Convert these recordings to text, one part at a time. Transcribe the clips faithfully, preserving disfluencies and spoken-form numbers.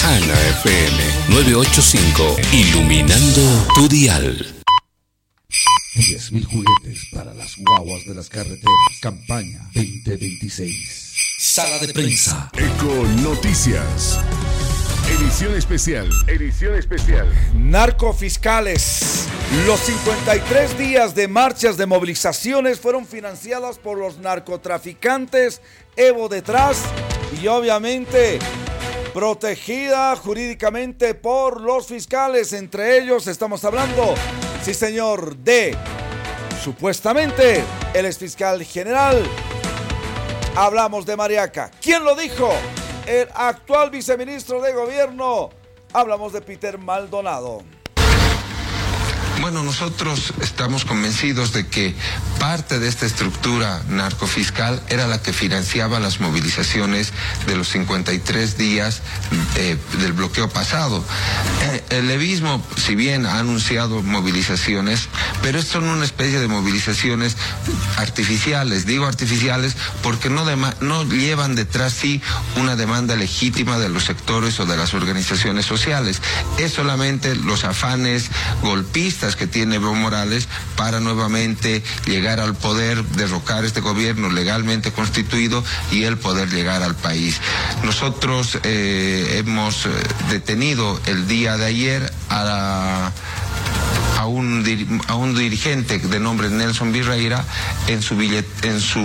Cana F M novecientos ochenta y cinco, iluminando tu dial. diez mil juguetes para las guaguas de las carreteras. Campaña veinte veintiséis. Sala de prensa. Eco Noticias. Edición especial. Edición especial. Narcofiscales. Los cincuenta y tres días de marchas de movilizaciones fueron financiadas por los narcotraficantes, Evo detrás y obviamente protegida jurídicamente por los fiscales. Entre ellos estamos hablando, sí señor, de supuestamente el exfiscal general. Hablamos de Mariaca. ¿Quién lo dijo? El actual viceministro de gobierno. Hablamos de Peter Maldonado. Bueno, nosotros estamos convencidos de que parte de esta estructura narcofiscal era la que financiaba las movilizaciones de los cincuenta y tres días eh, del bloqueo pasado. Eh, el levismo, si bien ha anunciado movilizaciones, pero son una especie de movilizaciones artificiales. Digo artificiales porque no, no llevan detrás sí una demanda legítima de los sectores o de las organizaciones sociales. Es solamente los afanes golpistas que tiene Evo Morales para nuevamente llegar al poder, derrocar este gobierno legalmente constituido y el poder llegar al país. Nosotros eh, hemos detenido el día de ayer a la A un, a un dirigente de nombre Nelson Virreira. En su billet, en su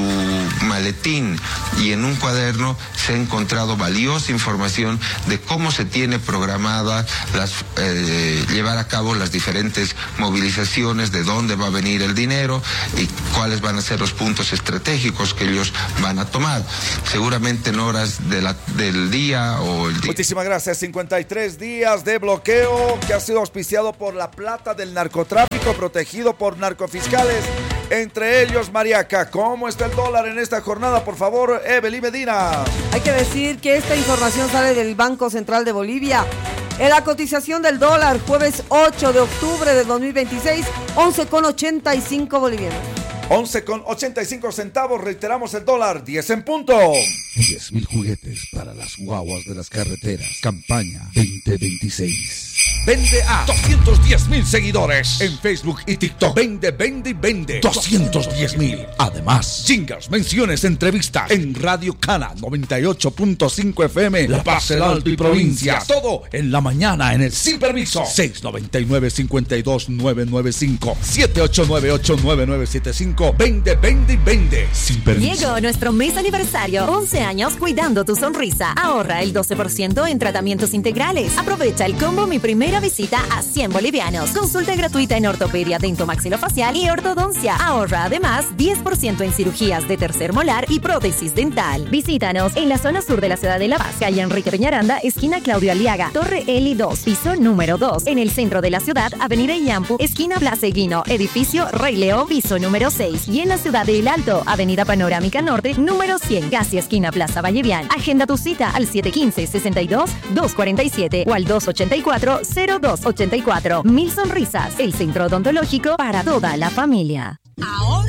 maletín y en un cuaderno se ha encontrado valiosa información de cómo se tiene programada las, eh, llevar a cabo las diferentes movilizaciones, de dónde va a venir el dinero y cuáles van a ser los puntos estratégicos que ellos van a tomar. Seguramente en horas de la, del día o el día. Muchísimas gracias. cincuenta y tres días de bloqueo que ha sido auspiciado por la plata del narcotráfico, protegido por narcofiscales, entre ellos Mariaca. ¿Cómo está el dólar en esta jornada? Por favor, Evelyn Medina. Hay que decir que esta información sale del Banco Central de Bolivia. En la cotización del dólar, jueves ocho de octubre de dos mil veintiséis, once con ochenta y cinco bolivianos. once con ochenta y cinco centavos, reiteramos el dólar, diez en punto. diez mil juguetes para las guaguas de las carreteras. Campaña veinte veintiséis. Vende a doscientos diez mil seguidores en Facebook y TikTok. Vende, vende y vende. doscientos diez mil. Además, jingles, menciones, entrevistas en Radio Cana noventa y ocho punto cinco F M, La Paz, el Alto y provincias. Todo en la mañana en el Sin Permiso. seis nueve nueve, cinco dos nueve nueve cinco, siete ocho nueve ocho nueve nueve siete cinco. Vende, vende y vende. Sin Permiso. Llegó nuestro mes aniversario. once años cuidando tu sonrisa. Ahorra el doce por ciento en tratamientos integrales. Aprovecha el combo Mi Primera Visita a cien bolivianos. Consulta gratuita en ortopedia dentomaxilofacial y ortodoncia. Ahorra además diez por ciento en cirugías de tercer molar y prótesis dental. Visítanos en la zona sur de la ciudad de La Paz, calle Enrique Peñaranda, esquina Claudio Aliaga, Torre Eli dos, piso número dos. En el centro de la ciudad, avenida Iñampu, esquina Blas Eguino, edificio Rey León, piso número seis. Y en la ciudad de El Alto, avenida Panorámica Norte, número cien, casi esquina Plaza Vallevián. Agenda tu cita al siete uno cinco, seis dos, dos cuatro siete o al dos ocho cuatro, cero dos ocho cuatro. Mil Sonrisas, el centro odontológico para toda la familia. Ahora